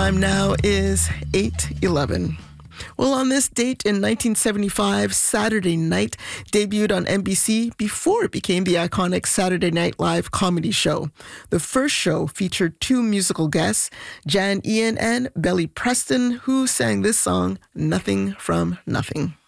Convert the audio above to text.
time now is 8:11. Well, on this date in 1975, Saturday Night debuted on NBC before it became the iconic Saturday Night Live comedy show. The first show featured two musical guests, Jan Ian and Belly Preston, who sang this song, Nothing from Nothing.